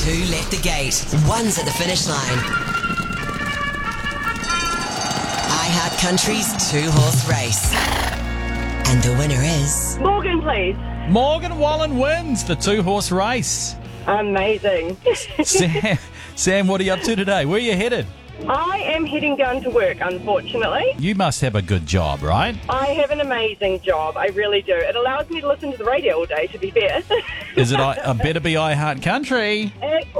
Two left the gate. One's at the finish line. iHeart Country's two-horse race. And the winner is... Morgan, please. Morgan Wallen wins the two-horse race. Amazing. Sam, what are you up to today? Where are you headed? I am heading down to work, unfortunately. You must have a good job, right? I have an amazing job. I really do. It allows me to listen to the radio all day, to be fair. Is it better be iHeart Country?